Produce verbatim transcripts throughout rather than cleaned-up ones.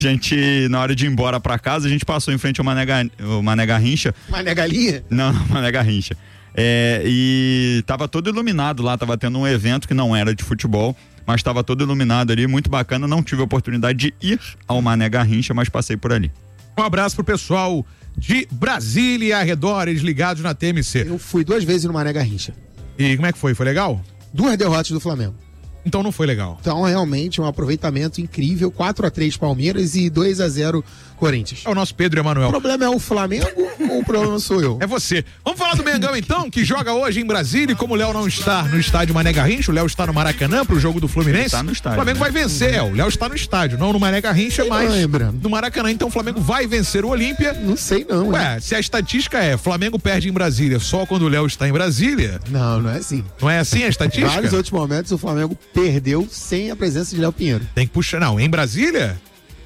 A gente, na hora de ir embora pra casa, a gente passou em frente ao Mané, o Mané Garrincha. Mané Galinha? Não, Mané Garrincha. É, e tava todo iluminado lá, tava tendo um evento que não era de futebol, mas estava todo iluminado ali, muito bacana. Não tive a oportunidade de ir ao Mané Garrincha, mas passei por ali. Um abraço pro pessoal de Brasília e arredores ligados na T M C. Eu fui duas vezes no Mané Garrincha. E como é que foi? Foi legal? Duas derrotas do Flamengo. Então não foi legal. Então, realmente, um aproveitamento incrível. quatro a três Palmeiras e dois a zero Corinthians. É o nosso Pedro Emanuel. O problema é o Flamengo ou o problema sou eu? É você. Vamos falar do Mengão, então, que joga hoje em Brasília. E como o Léo não está no estádio Mané Garrincha, o Léo está no Maracanã pro jogo do Fluminense. Está no estádio. O Flamengo né? vai vencer. É, o Léo está no estádio, não no Mané Garrincha, mas lembra. no Maracanã. Então o Flamengo vai vencer o Olímpia. Não sei não. Ué, se a estatística é Flamengo perde em Brasília só quando o Léo está em Brasília. Não, não é assim. Não é assim a estatística? Em vários outros momentos o Flamengo perdeu sem a presença de Léo Pinheiro. Tem que puxar, não, em Brasília?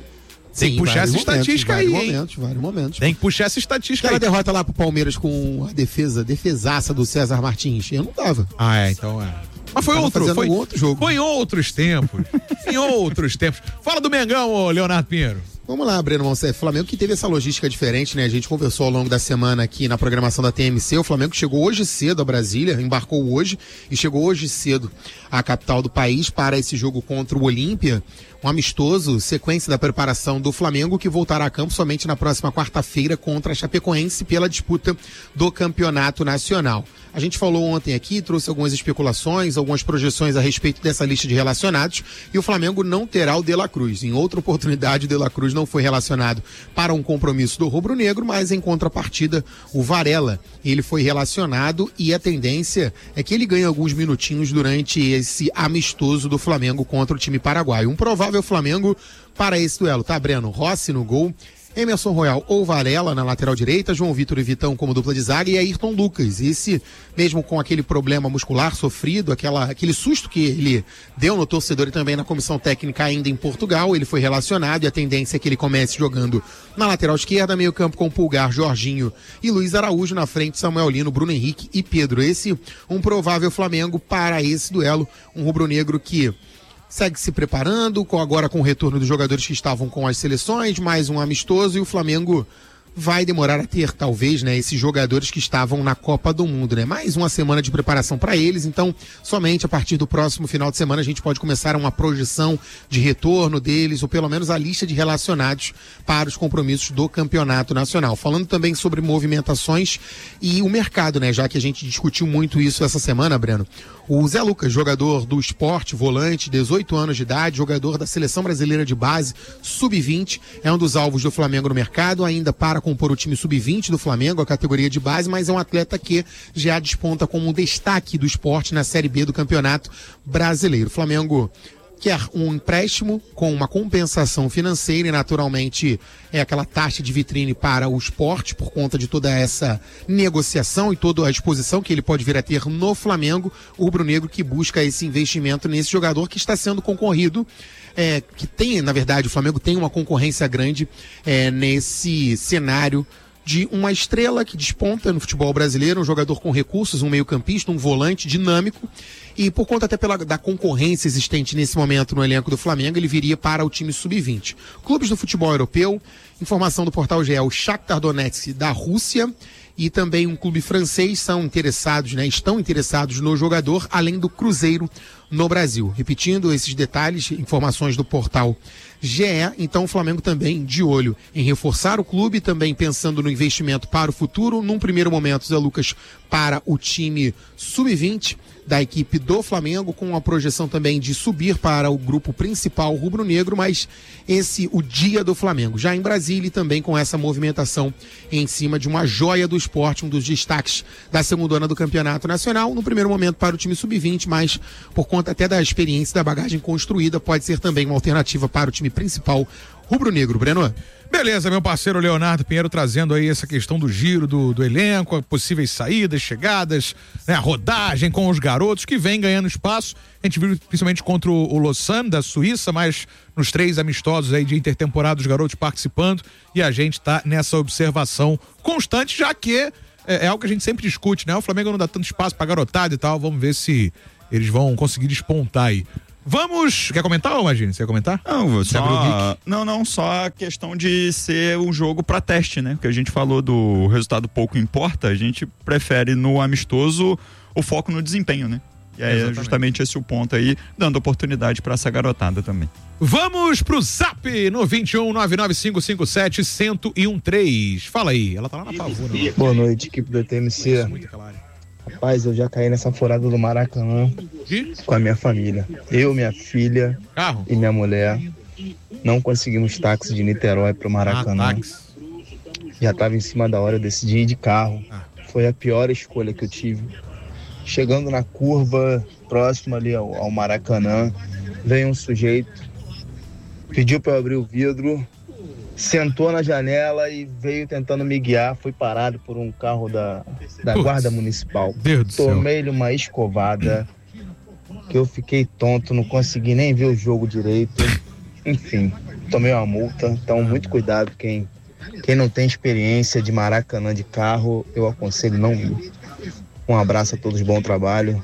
Tem Sim, que puxar essa momentos, estatística aí, vários hein? momentos, vários momentos. Tem que puxar essa estatística Aquela aí. derrota lá pro Palmeiras com a defesa, defesaça do César Martins. Eu não tava. Ah, é, então é. Mas foi Tava outro, fazendo foi um outro jogo. Foi em outros tempos. Em outros tempos. Fala do Mengão, ô Leonardo Pinheiro. Vamos lá, Breno Moncef. Flamengo que teve essa logística diferente, né? A gente conversou ao longo da semana aqui na programação da T M C. O Flamengo chegou hoje cedo a Brasília, embarcou hoje e chegou hoje cedo à capital do país para esse jogo contra o Olímpia. Um amistoso, sequência da preparação do Flamengo, que voltará a campo somente na próxima quarta-feira contra a Chapecoense pela disputa do Campeonato Nacional. A gente falou ontem aqui, trouxe algumas especulações, algumas projeções a respeito dessa lista de relacionados, e o Flamengo não terá o De La Cruz. Em outra oportunidade, o De La Cruz não foi relacionado para um compromisso do rubro-negro, mas em contrapartida, o Varela, ele foi relacionado, e a tendência é que ele ganhe alguns minutinhos durante esse amistoso do Flamengo contra o time paraguaio. Um provável Flamengo para esse duelo, tá, Breno? Rossi no gol, Emerson Royal ou Varela na lateral direita, João Vitor e Vitão como dupla de zaga e Ayrton Lucas. Esse, mesmo com aquele problema muscular sofrido, aquela, aquele susto que ele deu no torcedor e também na comissão técnica ainda em Portugal, ele foi relacionado e a tendência é que ele comece jogando na lateral esquerda, meio campo com Pulgar, Jorginho e Luiz Araújo, na frente Samuel Lino, Bruno Henrique e Pedro. Esse, um provável Flamengo para esse duelo, um rubro-negro que segue se preparando, com, agora com o retorno dos jogadores que estavam com as seleções, mais um amistoso, e o Flamengo vai demorar a ter, talvez, né, esses jogadores que estavam na Copa do Mundo, né? Mais uma semana de preparação para eles, então somente a partir do próximo final de semana a gente pode começar uma projeção de retorno deles, ou pelo menos a lista de relacionados para os compromissos do Campeonato Nacional. Falando também sobre movimentações e o mercado, né? Já que a gente discutiu muito isso essa semana, Breno. O Zé Lucas, jogador do Sport, volante, dezoito anos de idade, jogador da Seleção Brasileira de Base, sub vinte, é um dos alvos do Flamengo no mercado, ainda para compor o time sub vinte do Flamengo, a categoria de base, mas é um atleta que já desponta como um destaque do Sport na Série B do Campeonato Brasileiro. O Flamengo quer um empréstimo com uma compensação financeira e naturalmente é aquela taxa de vitrine para o Sport por conta de toda essa negociação e toda a exposição que ele pode vir a ter no Flamengo, o rubro-negro que busca esse investimento nesse jogador que está sendo concorrido, é, que tem, na verdade, o Flamengo tem uma concorrência grande é, nesse cenário de uma estrela que desponta no futebol brasileiro, um jogador com recursos, um meio-campista, um volante dinâmico, e por conta até pela, da concorrência existente nesse momento no elenco do Flamengo, ele viria para o time sub vinte. Clubes do futebol europeu, informação do portal G E, o Shakhtar Donetsk da Rússia e também um clube francês são interessados, né, estão interessados no jogador, além do Cruzeiro no Brasil. Repetindo esses detalhes, informações do portal G E, então o Flamengo também de olho em reforçar o clube, também pensando no investimento para o futuro. Num primeiro momento, Zé Lucas para o time sub vinte da equipe do Flamengo, com uma projeção também de subir para o grupo principal rubro-negro, mas esse o dia do Flamengo, já em Brasília, e também com essa movimentação em cima de uma joia do esporte, um dos destaques da segunda ano do Campeonato Nacional, no primeiro momento para o time sub vinte, mas por conta até da experiência da bagagem construída, pode ser também uma alternativa para o time principal rubro-negro. Breno? Beleza, meu parceiro Leonardo Pinheiro trazendo aí essa questão do giro do, do elenco, possíveis saídas, chegadas, né, a rodagem com os garotos que vem ganhando espaço. A gente viu principalmente contra o, o Lausanne da Suíça, mas nos três amistosos aí de intertemporada os garotos participando, e a gente tá nessa observação constante, já que é, é algo que a gente sempre discute, né? O Flamengo não dá tanto espaço pra garotada e tal, vamos ver se eles vão conseguir despontar aí. Vamos. Quer comentar, ou Imagine? Você quer comentar? Não, só, não, não, só a questão de ser um jogo para teste, né? Porque a gente falou do resultado pouco importa, a gente prefere no amistoso o foco no desempenho, né? E aí é justamente esse o ponto aí, dando oportunidade para essa garotada também. Vamos pro Zap no vinte e um, nove nove cinco cinco sete, um zero um três. Fala aí, ela tá lá na Pavuna. Boa noite, equipe do T M C. Rapaz, eu já caí nessa furada do Maracanã com a minha família. Eu, minha filha Carro. e minha mulher não conseguimos táxi de Niterói pro Maracanã. Ah, já tava em cima da hora, eu decidi ir de carro. Ah. Foi a pior escolha que eu tive. Chegando na curva, próximo ali ao, ao Maracanã, veio um sujeito, pediu para eu abrir o vidro, sentou na janela e veio tentando me guiar. Fui parado por um carro da, da Putz, Guarda Municipal. Deus do céu. Tomei-lhe uma escovada que eu fiquei tonto, não consegui nem ver o jogo direito. Enfim, tomei uma multa. Então, muito cuidado. Quem, quem não tem experiência de Maracanã de carro, eu aconselho não ir. Um abraço a todos, bom trabalho.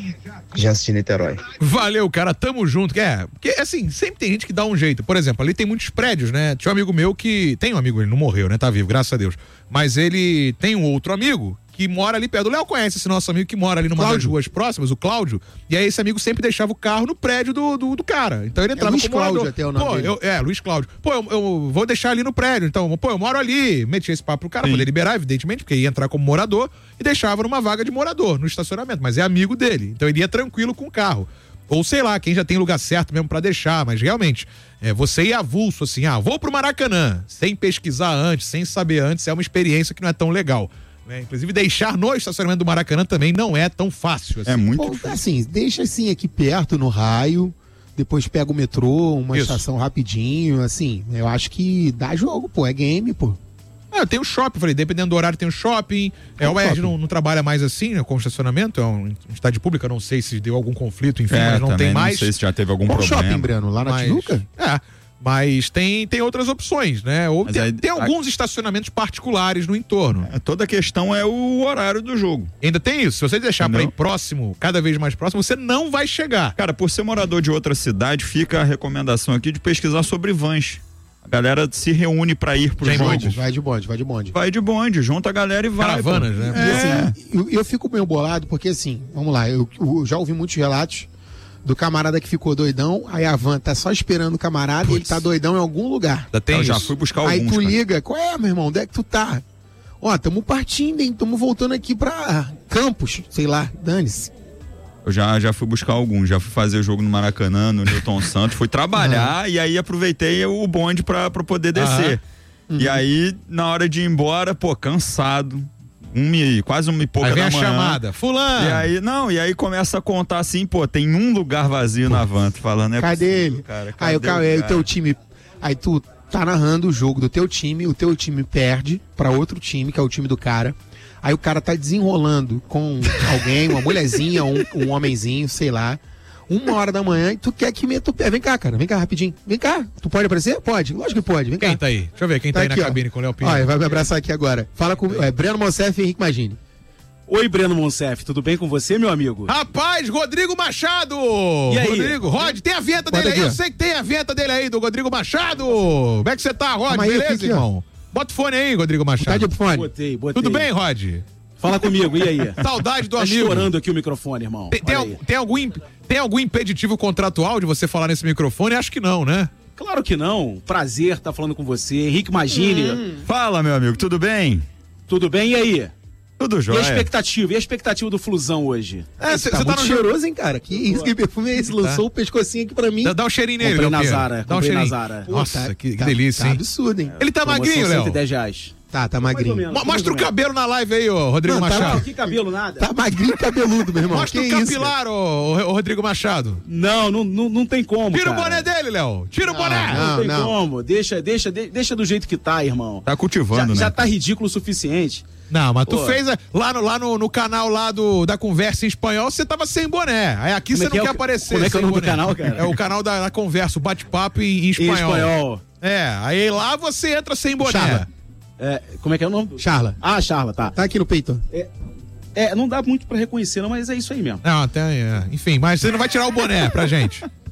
Jance de Niterói. Valeu, cara, tamo junto. É, porque assim, sempre tem gente que dá um jeito. Por exemplo, ali tem muitos prédios, né? Tinha um amigo meu que. Tem um amigo, ele não morreu, né? Tá vivo, graças a Deus. Mas ele tem um outro amigo que mora ali perto. O Léo conhece esse nosso amigo que mora ali numa Cláudio. das ruas próximas, o Cláudio. E aí esse amigo sempre deixava o carro no prédio do, do, do cara. Então ele entrava Luiz como morador. Cláudio até o nome Pô, dele. eu, é, Luiz Cláudio. Pô, eu, eu vou deixar ali no prédio. Então, pô, eu moro ali. Metia esse papo pro cara, Sim. poder liberar, evidentemente, porque ia entrar como morador e deixava numa vaga de morador, no estacionamento. Mas é amigo dele. Então ele ia tranquilo com o carro. Ou sei lá, quem já tem lugar certo mesmo pra deixar, mas realmente, é, você ir avulso assim, ah, vou pro Maracanã, sem pesquisar antes, sem saber antes, é uma experiência que não é tão legal. Né? Inclusive, deixar no estacionamento do Maracanã também não é tão fácil. Assim. É muito Bom, difícil. assim, deixa assim aqui perto, no raio, depois pega o metrô, uma Isso. estação rapidinho, assim, eu acho que dá jogo, pô, é game, pô. Ah, tem o shopping, falei, dependendo do horário tem o shopping. É, o o E R shopping. não, não trabalha mais assim, né, com estacionamento, é uma entidade pública, não sei se deu algum conflito, enfim, É, mas não também tem mais. Não sei se já teve algum Qual problema. shopping, Breno? Lá na mas, Tijuca? É, mas tem, tem outras opções, né? Ou Mas tem, aí- tem alguns estacionamentos particulares no entorno. É, toda a questão é o horário do jogo. Ainda tem isso. Se você deixar pra Entendeu? ir próximo, cada vez mais próximo, você não vai chegar. Cara, por ser morador de outra cidade, fica a recomendação aqui de pesquisar sobre vans. A galera se reúne pra ir pro Tem jogo. bonde? Vai de bonde, vai de bonde. Vai de bonde, junta a galera e vai. Caravanas, pô. né? E, É. assim, eu, eu fico meio bolado porque, assim, vamos lá, eu, eu já ouvi muitos relatos do camarada que ficou doidão, aí a van tá só esperando o camarada e ele tá doidão em algum lugar. Ainda tem Eu já isso. fui buscar Aí alguns. tu cara. liga, qual é, meu irmão, onde é que tu tá? Ó, tamo partindo, hein, tamo voltando aqui pra Campos, sei lá, dane-se. Eu já, já fui buscar alguns, já fui fazer jogo no Maracanã, no Newton Santos, fui trabalhar e aí aproveitei o bonde pra, pra poder descer. E aí, na hora de ir embora, pô, cansado, um e, quase uma e pouca Aí vem da a manhã. chamada. Fulano! E aí, não, e aí começa a contar assim, pô, tem um lugar vazio na van, tu falando, é Cadê possível, ele? cara, Aí o, cadê cara, aí o cara? teu time, aí tu tá narrando o jogo do teu time, o teu time perde pra outro time, que é o time do cara. Aí o cara tá desenrolando com alguém, uma mulherzinha, um, um homenzinho, sei lá. Uma hora da manhã e tu quer que meta o pé. Vem cá, cara, vem cá rapidinho. Vem cá. Tu pode aparecer? Pode. Lógico que pode. Vem cá. Quem tá aí? Deixa eu ver quem tá, aí aqui, na ó. cabine com o Léo Pinheiro. Olha, vai me abraçar aqui agora. Fala com é, Breno Monsef e Henrique Magini. Oi, Breno Monsef, tudo bem com você, meu amigo? Rapaz, Rodrigo Machado! E aí? Rodrigo, Rod, tem a vinheta Bota dele aí? aqui, ó. Eu sei que tem a vinheta dele aí, do Rodrigo Machado! Como é que você tá, Rod? Calma aí, Beleza, aqui, ó. irmão? Bota o fone aí, Rodrigo Tá Machado. de fone. Botei, botei. Tudo bem, Rod? Fala comigo, e aí? Saudade do Tá amigo. estourando aqui o microfone, irmão. Tem, tem, Olha al- aí. tem algum, imp- tem algum impeditivo contratual de você falar nesse microfone? Acho que não, né? Claro que não. Prazer estar falando com você. Henrique Magini, Hum. Fala, meu amigo, tudo bem? tudo bem? E aí? Tudo E a jóia. expectativa? E a expectativa do Flusão hoje? É, você Tá, tá, muito no jogo. cheiroso, hein, cara? Que isso, que perfume é esse? Lançou o pescocinho aqui pra mim. Dá, dá um cheirinho nele, Comprei Léo na Pinheiro. Zara, Dá um comprei na cheirinho. Zara. Nossa, Tá- que, que tá- delícia, Tá hein? absurdo, hein? Ele tá Promoção magrinho, Léo? cento e dez reais. Tá, tá Mais ou magrinho. menos. Mo- Mostra o Mais ou cabelo na live aí, ô Rodrigo Não, tá Machado. menos. Que cabelo, nada? Tá magrinho e cabeludo, meu irmão. Mostra que o isso, capilar, ô, ô Rodrigo Machado. Não, não, não, não tem como, Tira o cara. boné dele, Léo. Tira o Não, boné. Não, Não, tem não. como. Deixa, deixa, de- deixa do jeito que tá, irmão. Tá cultivando, já, né? já tá ridículo o suficiente. Não, mas tu Pô. fez a- lá, no, lá no, no canal lá do, da Conversa em Espanhol, você tava sem boné. Aí aqui Como você é que não é quer o- aparecer. como é que é o sem nome do boné. canal, cara? É o canal da, da Conversa, o bate-papo em, em Em espanhol. espanhol. É, aí lá você entra sem boné. Charla. É, como é que é o nome? do- Charla. Ah, Charla, tá. Tá aqui no peito. É, não dá muito pra reconhecer, não, mas é isso aí mesmo. Não, tem, é, enfim, mas você não vai tirar o boné pra gente.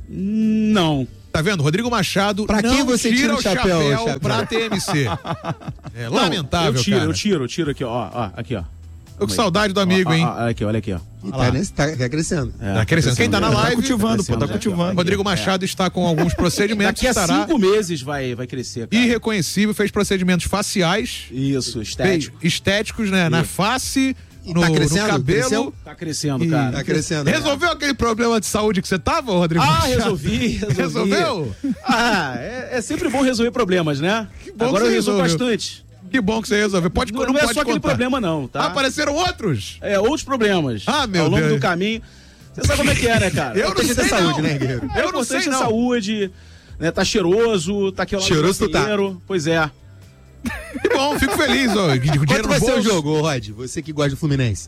Não. Tá vendo? Rodrigo Machado Pra não quem você tira, tira o o chapéu, chapéu, chapéu? pra T M C. É lamentável, eu tiro, cara. eu tiro, eu tiro aqui, ó, ó, aqui, ó. Tô com saudade do amigo, Ó, ó, hein? ó, olha aqui, olha aqui, ó. E tá, nesse, tá, tá crescendo. É, Tá crescendo. Quem tá na crescendo. live... Tá cultivando, pô, tá Crescendo, cultivando. aqui, ó. Rodrigo Machado está com alguns procedimentos. Daqui a estará cinco meses vai, vai crescer, cara. irreconhecível, fez procedimentos faciais, Isso, fez estético. estéticos, né? Na face, E no, tá no crescendo? cabelo. Cresceu? Tá crescendo, E- cara. Tá crescendo. Resolveu aquele problema de saúde que você tava, Rodrigo Ah, Machado? resolvi, resolvi. Resolveu? Ah, é, é sempre bom resolver problemas, né? bom Agora que eu você resolvo resolveu. bastante. Que bom que você resolveu. Pode, Não, não, não é pode só aquele contar. problema, não, tá? Ah, apareceram outros? É, outros problemas. Ah, meu Ao longo Deus. do caminho. Você sabe como é que é, né, cara? Eu não Importante sei é saúde, não. né, Guerreiro? É Eu não sei importante a não. saúde, né? Tá cheiroso, tá aqui ao lado Cheiroso do tu tá. banheiro. Pois é. Que bom, fico feliz. Ó. Dinheiro Quanto no vai ser o bolso. jogo, Rod? Você que gosta do Fluminense.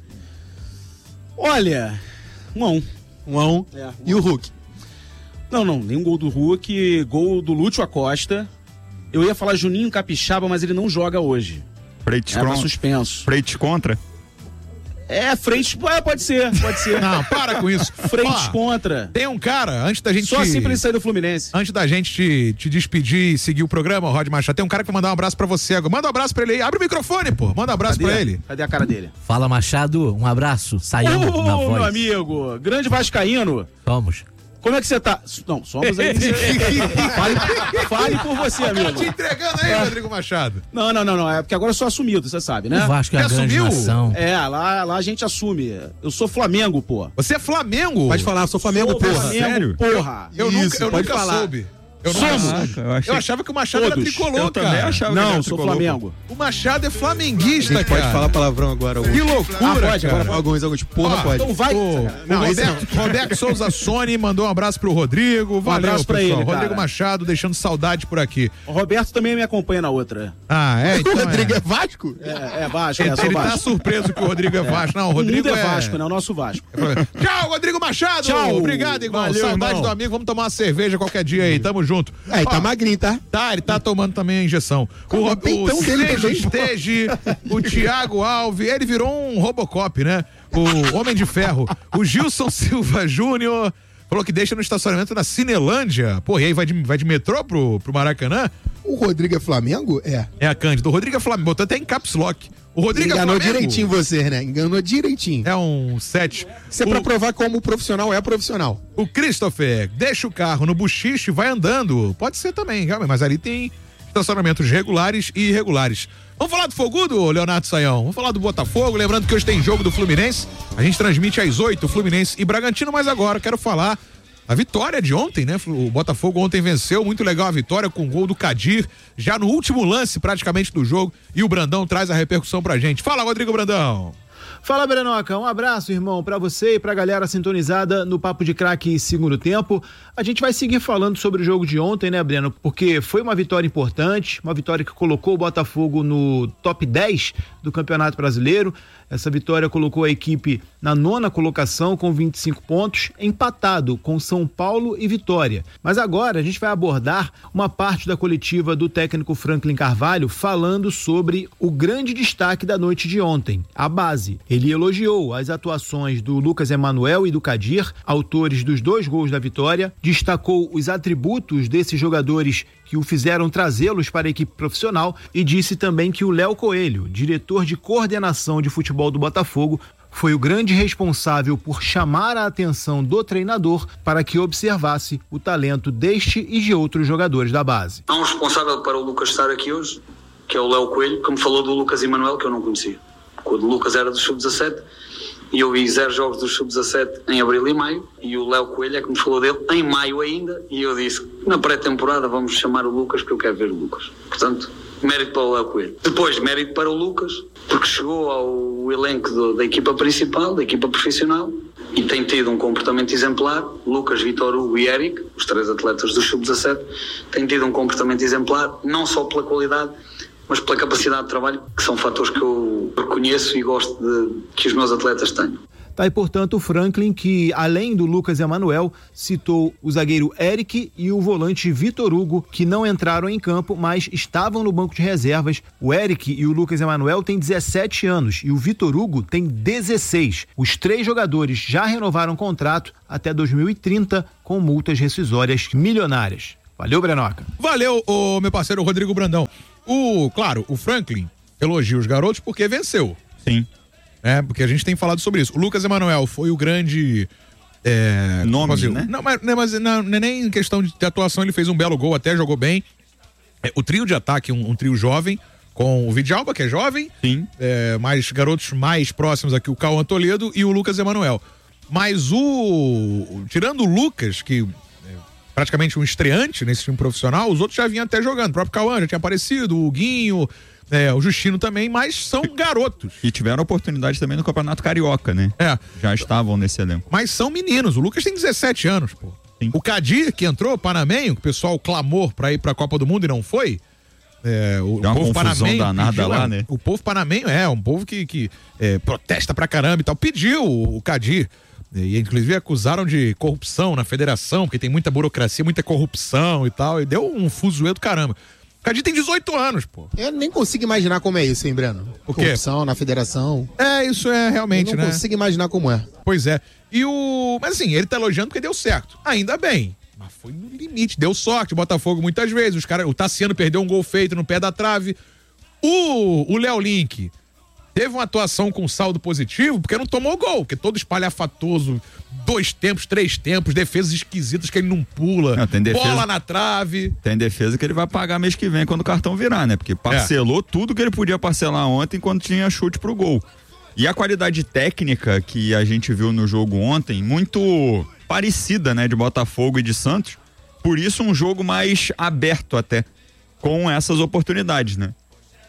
Olha, um a um. Um a um. É, um E o Hulk? Não, não, nenhum gol do Hulk, gol do Lúcio Acosta. Eu ia falar Juninho Capixaba, mas ele não joga hoje. Frente É, tá contra. suspenso. Frente contra. É, frente, é, pode ser, pode ser. Não, para com isso. Frente Ó, contra. tem um cara, antes da gente... Só assim pra ele sair do Fluminense. Antes da gente te, te despedir e seguir o programa, Rod Machado, tem um cara que vai mandar um abraço pra você agora. Manda um abraço pra ele aí. Abre o microfone, pô. Manda um abraço Cadê? pra ele. Cadê a cara dele? Fala, Machado, um abraço. Saiu Ô, na meu voz. amigo, grande vascaíno. Somos. Como é que você tá? Não, somos aí. fale, fale por você, amigo. Te entregando aí, Rodrigo Machado. Não, não, não, não. É porque agora eu sou assumido, você sabe, né? O Vasco é a Já grande assumiu? nação. É, lá, lá a gente assume. Eu sou Flamengo, pô. Você é Flamengo? Pode falar, sou Flamengo, Sou porra. Flamengo, sério? porra. Eu Isso, nunca, eu pode nunca falar. soube. Eu, nunca Somos. soube. Caraca, eu achei- Eu achava que o Machado era Todos. tricolor, Eu também cara. achava que Não, era sou tricolor, Flamengo. O Machado é A flamenguista, gente cara. pode falar palavrão agora. Que Alguns. loucura, Ah, pode, cara. agora Alguns, alguns. Porra, Ó, pode. Então vai. O, Não, o esse Roberto, Roberto Souza Sony mandou um abraço pro Rodrigo. Valeu, abraço pra pessoal. ele, cara. Rodrigo Machado deixando saudade por aqui. O Roberto também me acompanha na outra. Ah, é? Então O Rodrigo é. é Vasco? É, é Vasco, Ele, é, sou ele tá Vasco. surpreso que o Rodrigo é Vasco. Não, o O Rodrigo mundo é é Vasco, né? O nosso Vasco. Tchau, Rodrigo Machado. Tchau. Obrigado, irmão. Valeu, Saudade irmão. do amigo. Vamos tomar uma cerveja qualquer dia aí. Tamo junto. É, ele tá Ó, magrinho, tá? Tá, ele tá tomando também a injeção. O, o o peitão dele Sérgio também, pô. Estege, o Thiago Alves, ele virou um Robocop, né? O Homem de Ferro. O Gilson Silva Júnior falou que deixa no estacionamento na Cinelândia. Pô, e aí vai de, vai de metrô pro, pro Maracanã? O Rodrigo é Flamengo? É. É a Cândido. O Rodrigo é Flamengo. Botou até em caps lock. O Rodrigo Enganou é Flamengo. direitinho você, né? Enganou direitinho. É um sete. Isso é pra provar como o profissional é profissional. O Christopher deixa o carro no buchiche e vai andando. Pode ser também, realmente, mas ali tem estacionamentos regulares e irregulares. Vamos falar do Fogudo, Leonardo Saião? Vamos falar do Botafogo, lembrando que hoje tem jogo do Fluminense. A gente transmite às oito, Fluminense e Bragantino, mas agora quero falar a vitória de ontem, né? O Botafogo ontem venceu, muito legal a vitória com o gol do Kadir, já no último lance praticamente do jogo, e o Brandão traz a repercussão pra gente. Fala, Rodrigo Brandão! Fala, Brenoca, um abraço, irmão, pra você e pra galera sintonizada no Papo de Craque segundo tempo. A gente vai seguir falando sobre o jogo de ontem, né, Breno? Porque foi uma vitória importante, uma vitória que colocou o Botafogo no top dez do Campeonato Brasileiro. Essa vitória colocou a equipe na nona colocação com vinte e cinco pontos, empatado com São Paulo e Vitória. Mas agora a gente vai abordar uma parte da coletiva do técnico Franklin Carvalho falando sobre o grande destaque da noite de ontem, a base. Ele elogiou as atuações do Lucas Emanuel e do Kadir, autores dos dois gols da vitória, destacou os atributos desses jogadores que o fizeram trazê-los para a equipe profissional e disse também que o Léo Coelho, diretor de coordenação de futebol do Botafogo, foi o grande responsável por chamar a atenção do treinador para que observasse o talento deste e de outros jogadores da base. Há um responsável para o Lucas estar aqui hoje, que é o Léo Coelho, que me falou do Lucas Emanuel, que eu não conhecia. Quando o Lucas era do sub dezassete, e eu vi zero jogos do sub dezassete em abril e maio, e o Léo Coelho é que me falou dele em maio ainda, e eu disse, na pré-temporada vamos chamar o Lucas, que eu quero ver o Lucas. Portanto, mérito para o Léo Coelho. Depois, mérito para o Lucas, porque chegou ao elenco do, da equipa principal, da equipa profissional, e tem tido um comportamento exemplar. Lucas, Vitor Hugo e Eric, os três atletas do sub dezassete, têm tido um comportamento exemplar, não só pela qualidade, mas pela capacidade de trabalho, que são fatores que eu reconheço e gosto de que os meus atletas tenham. Tá aí, portanto, o Franklin, que além do Lucas Emanuel, citou o zagueiro Eric e o volante Vitor Hugo, que não entraram em campo, mas estavam no banco de reservas. O Eric e o Lucas Emanuel têm dezessete anos e o Vitor Hugo tem dezesseis. Os três jogadores já renovaram contrato até dois mil e trinta com multas rescisórias milionárias. Valeu, Brenoca. Valeu, o meu parceiro Rodrigo Brandão. O, claro, o Franklin elogia os garotos porque venceu. Sim. É, porque a gente tem falado sobre isso. O Lucas Emanuel foi o grande... É, nome, assim, né? Não, mas, mas não, não é nem em questão de atuação, ele fez um belo gol, até jogou bem. É, o trio de ataque, um, um trio jovem, com o Vidjalba, que é jovem. Sim. É, mais garotos mais próximos aqui, o Cauã Toledo e o Lucas Emanuel. Mas o... Tirando o Lucas, que é praticamente um estreante nesse time profissional, os outros já vinham até jogando. O próprio Cauã já tinha aparecido, o Guinho... É, o Justino também, mas são garotos. E tiveram oportunidade também no Campeonato Carioca, né? É. Já estavam nesse elenco. Mas são meninos. O Lucas tem dezessete anos, pô. Sim. O Kadir, que entrou, panamenho, que o pessoal clamou pra ir pra Copa do Mundo e não foi. É, o Deu uma povo confusão panamenho danada pediu, lá, é, né? O povo panamenho é um povo que, que é, protesta pra caramba e tal. Pediu o, o Kadir. E inclusive acusaram de corrupção na federação, porque tem muita burocracia, muita corrupção e tal. E deu um fuzuê do caramba. O Kadir tem dezoito anos, pô. Eu nem consigo imaginar como é isso, hein, Breno? O quê? Corrupção na federação. É, isso é realmente, Eu não né? consigo imaginar como é. Pois é. E o... Mas assim, ele tá elogiando porque deu certo. Ainda bem. Mas foi no limite. Deu sorte. O Botafogo muitas vezes. Os cara... O Tassiano perdeu um gol feito no pé da trave. O, o Léo Link teve uma atuação com saldo positivo porque não tomou gol. Porque todo espalhafatoso, dois tempos, três tempos, defesas esquisitas que ele não pula. Não, tem defesa... Bola na trave. Tem defesa que ele vai pagar mês que vem quando o cartão virar, né? Porque parcelou é. tudo que ele podia parcelar ontem quando tinha chute pro gol. E a qualidade técnica que a gente viu no jogo ontem, muito parecida, né? De Botafogo e de Santos. Por isso um jogo mais aberto até, com essas oportunidades, né?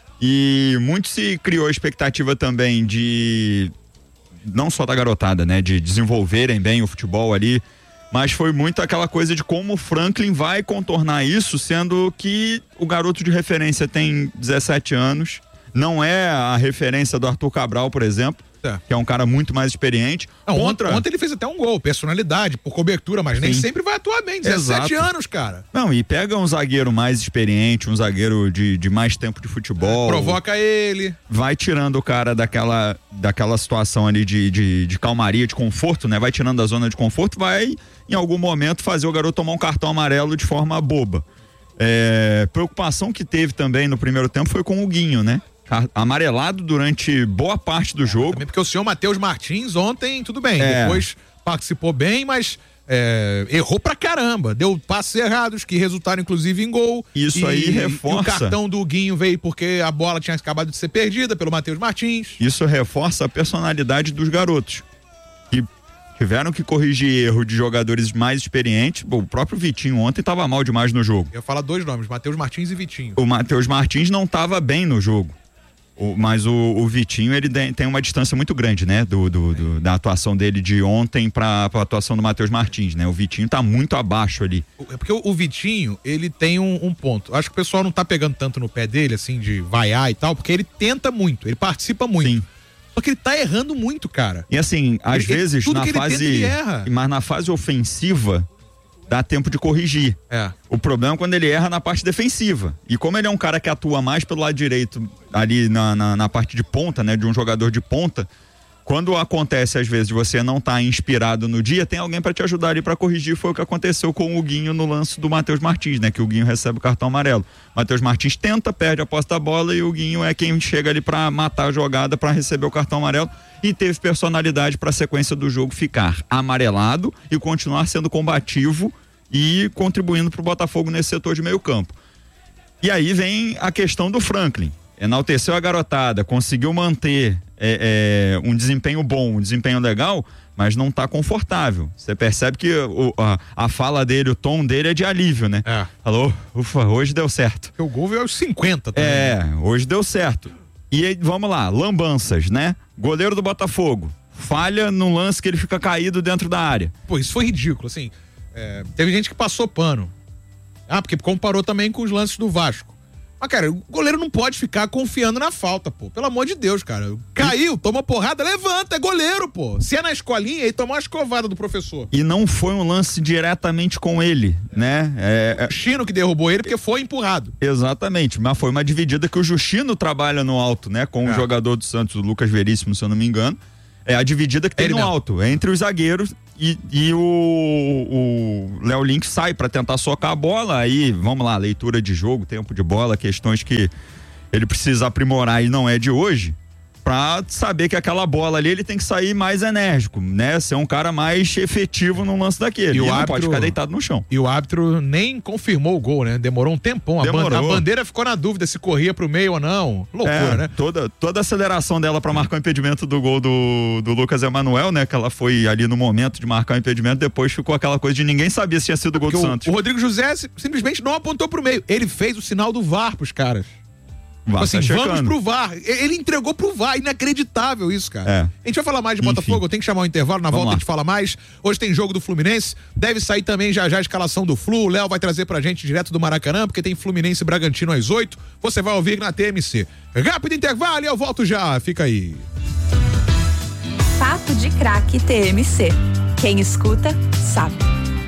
E muito se criou a expectativa também de, não só da garotada, né? De desenvolverem bem o futebol ali, mas foi muito aquela coisa de como o Franklin vai contornar isso, sendo que o garoto de referência tem dezessete anos, não é a referência do Arthur Cabral, por exemplo, é. que é um cara muito mais experiente. Não, contra... Ontem ele fez até um gol, personalidade, por cobertura, mas nem Sim. sempre vai atuar bem, dezessete Exato. anos, cara. Não, e pega um zagueiro mais experiente, um zagueiro de, de mais tempo de futebol. É, provoca ele. Vai tirando o cara daquela, daquela situação ali de, de, de calmaria, de conforto, né? Vai tirando da zona de conforto, vai em algum momento fazer o garoto tomar um cartão amarelo de forma boba. É, preocupação que teve também no primeiro tempo foi com o Guinho, né? Amarelado durante boa parte do jogo. Também porque o senhor Matheus Martins ontem, tudo bem, é. depois participou bem, mas é, errou pra caramba, deu passos errados que resultaram inclusive em gol. Isso e, aí reforça. E o cartão do Guinho veio porque a bola tinha acabado de ser perdida pelo Matheus Martins. Isso reforça a personalidade dos garotos, que tiveram que corrigir erro de jogadores mais experientes. Bom, o próprio Vitinho ontem estava mal demais no jogo. Eu ia falar dois nomes, Matheus Martins e Vitinho. O Matheus Martins não estava bem no jogo. O, mas o, o Vitinho, ele tem uma distância muito grande, né? Do, do, do da atuação dele de ontem para a atuação do Matheus Martins, né? O Vitinho tá muito abaixo ali. É porque o, o Vitinho, ele tem um, um ponto. Acho que o pessoal não tá pegando tanto no pé dele, assim, de vaiar e tal, porque ele tenta muito, ele participa muito. Sim. Só que ele tá errando muito, cara. E assim, às ele, vezes, ele, na fase. Tenta, ele erra. Mas na fase ofensiva, dá tempo de corrigir. É. O problema é quando ele erra na parte defensiva. E como ele é um cara que atua mais pelo lado direito, ali na, na, na parte de ponta, né? De um jogador de ponta, quando acontece, às vezes, de você não estar tá inspirado no dia, tem alguém para te ajudar ali para corrigir. Foi o que aconteceu com o Guinho no lance do Matheus Martins, né? Que o Guinho recebe o cartão amarelo. Matheus Martins tenta, perde a posse da bola e o Guinho é quem chega ali para matar a jogada, para receber o cartão amarelo. E teve personalidade para a sequência do jogo ficar amarelado e continuar sendo combativo e contribuindo para o Botafogo nesse setor de meio campo. E aí vem a questão do Franklin. Enalteceu a garotada, conseguiu manter é, é, um desempenho bom, um desempenho legal, mas não está confortável. Você percebe que o, a, a fala dele, o tom dele é de alívio, né? É. Falou, ufa, hoje deu certo. O gol veio aos cinquenta também. É, hoje deu certo. E aí, vamos lá, lambanças, né? Goleiro do Botafogo, falha no lance que ele fica caído dentro da área. Pô, isso foi ridículo, assim. É, teve gente que passou pano. Ah, porque comparou também com os lances do Vasco. Mas, cara, o goleiro não pode ficar confiando na falta, pô. Pelo amor de Deus, cara. Caiu, toma porrada, levanta, é goleiro, pô. Se é na escolinha, aí toma uma escovada do professor. E não foi um lance diretamente com ele, né? É, é... O Chino que derrubou ele porque foi empurrado. Exatamente, mas foi uma dividida que o Justino trabalha no alto, né? Com é. o jogador do Santos, o Lucas Veríssimo, se eu não me engano. É a dividida que tem ele no mesmo. alto, entre os zagueiros e, e o, o Léo Link sai para tentar socar a bola. Aí, vamos lá, leitura de jogo, tempo de bola, questões que ele precisa aprimorar e não é de hoje, pra saber que aquela bola ali ele tem que sair mais enérgico, né? Ser um cara mais efetivo no lance daquele. E, e o árbitro, não pode ficar deitado no chão. E o árbitro nem confirmou o gol, né? Demorou um tempão. Demorou. A, ban- a bandeira ficou na dúvida se corria pro meio ou não. Loucura, é, né? Toda, toda a aceleração dela pra marcar o impedimento do gol do, do Lucas Emanuel, né? Que ela foi ali no momento de marcar o impedimento, depois ficou aquela coisa de ninguém sabia se tinha sido o gol do o, Santos. O Rodrigo José simplesmente não apontou pro meio. Ele fez o sinal do V A R pros caras. Tipo assim, tá vamos pro V A R. Ele entregou pro V A R, inacreditável isso, cara. É. A gente vai falar mais de Botafogo, Enfim. eu tenho que chamar o intervalo, na vamos volta lá. A gente fala mais. Hoje tem jogo do Fluminense, deve sair também já já a escalação do Flu, o Léo vai trazer pra gente direto do Maracanã, porque tem Fluminense e Bragantino às oito, você vai ouvir na T M C. Rápido intervalo e eu volto já, fica aí. Papo de Craque T M C, quem escuta sabe.